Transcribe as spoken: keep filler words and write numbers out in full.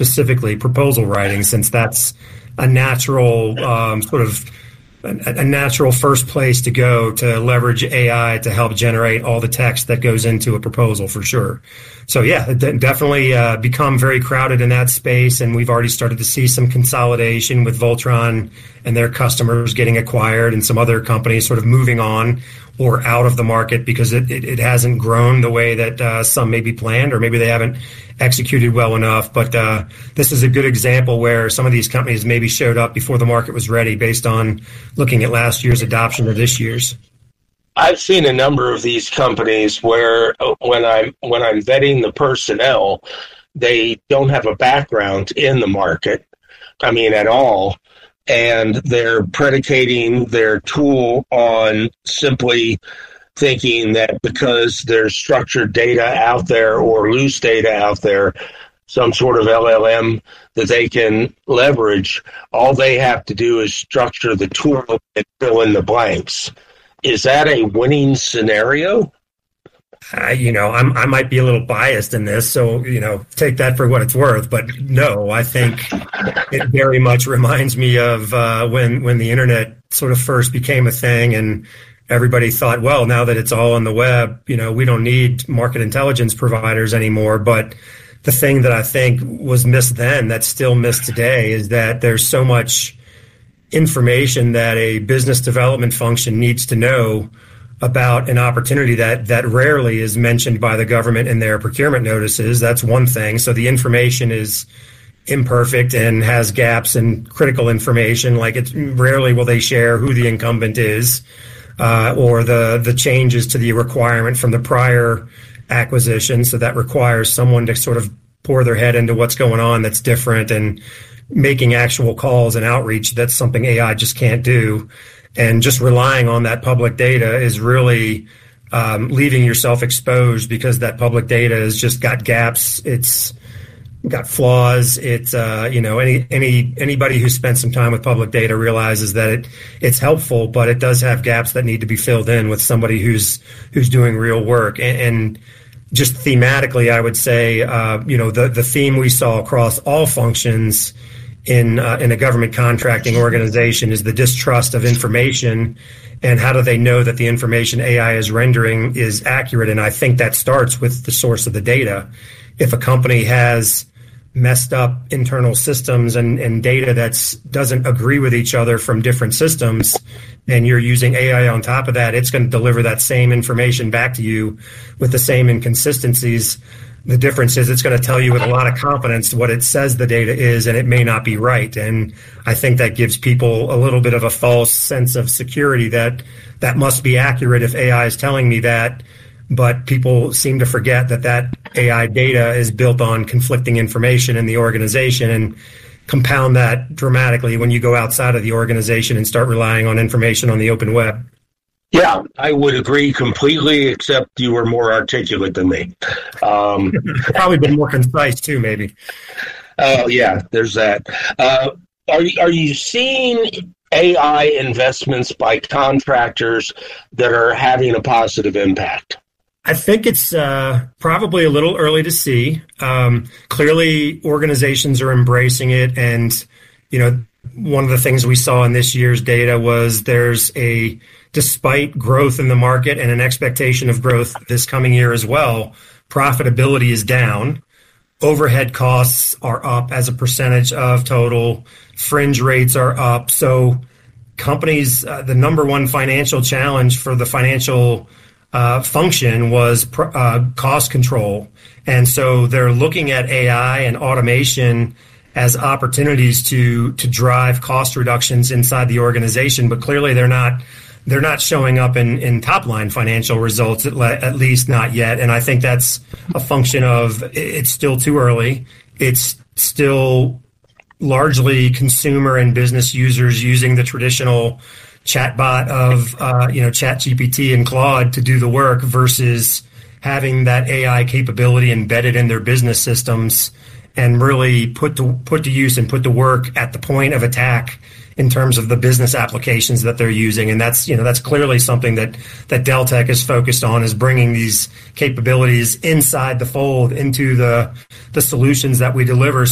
specifically proposal writing, since that's a natural um, sort of a, a natural first place to go to leverage A I to help generate all the text that goes into a proposal for sure. So yeah, it definitely uh, become very crowded in that space, and we've already started to see some consolidation with Voltron and their customers getting acquired and some other companies sort of moving on or out of the market because it, it, it hasn't grown the way that uh, some maybe planned, or maybe they haven't executed well enough. But uh, this is a good example where some of these companies maybe showed up before the market was ready based on looking at last year's adoption or this year's. I've seen a number of these companies where when I'm when I'm vetting the personnel, they don't have a background in the market, I mean, at all, and they're predicating their tool on simply thinking that because there's structured data out there or loose data out there, some sort of L L M that they can leverage, all they have to do is structure the tool and fill in the blanks. Is that a winning scenario? Uh, you know, I'm, I might be a little biased in this, so, you know, take that for what it's worth. But no, I think it very much reminds me of uh, when, when the internet sort of first became a thing and everybody thought, well, now that it's all on the web, you know, we don't need market intelligence providers anymore. But the thing that I think was missed then that's still missed today is that there's so much information that a business development function needs to know about an opportunity that that rarely is mentioned by the government in their procurement notices. That's one thing. So the information is imperfect and has gaps in critical information. Like, it's rarely will they share who the incumbent is uh, or the the changes to the requirement from the prior acquisition. So that requires someone to sort of pour their head into what's going on that's different and making actual calls and outreach. That's something A I just can't do. And just relying on that public data is really um, leaving yourself exposed, because that public data has just got gaps. It's got flaws. It's, uh, you know, any, any, anybody who spent some time with public data realizes that it, it's helpful, but it does have gaps that need to be filled in with somebody who's, who's doing real work. And, and just thematically, I would say, uh, you know, the, the theme we saw across all functions in uh, in a government contracting organization is the distrust of information, and how do they know that the information A I is rendering is accurate? And I think that starts with the source of the data. If a company has messed up internal systems and, and data that doesn't agree with each other from different systems, and you're using A I on top of that, it's going to deliver that same information back to you with the same inconsistencies. The difference is it's going to tell you with a lot of confidence what it says the data is, and it may not be right. And I think that gives people a little bit of a false sense of security that that must be accurate if A I is telling me that. But people seem to forget that that A I data is built on conflicting information in the organization, and compound that dramatically when you go outside of the organization and start relying on information on the open web. Yeah, I would agree completely, except you were more articulate than me. Um, Probably been more concise too, maybe. Oh, uh, yeah, there's that. Uh, are, are you seeing A I investments by contractors that are having a positive impact? I think it's uh, probably a little early to see. Um, clearly, organizations are embracing it. And, you know, one of the things we saw in this year's data was there's a despite growth in the market and an expectation of growth this coming year as well, profitability is down. Overhead costs are up as a percentage of total. Fringe rates are up. So companies, uh, the number one financial challenge for the financial uh, function was pr- uh, cost control. And so they're looking at A I and automation as opportunities to to drive cost reductions inside the organization. But clearly they're not They're not showing up in, in top-line financial results, at, le- at least not yet. And I think that's a function of it's still too early. It's still largely consumer and business users using the traditional chatbot of, uh, you know, ChatGPT and Claude to do the work versus having that A I capability embedded in their business systems and really put to, put to use and put to work at the point of attack in terms of the business applications that they're using. And that's, you know, that's clearly something that, that Deltek is focused on, is bringing these capabilities inside the fold into the, the solutions that we deliver.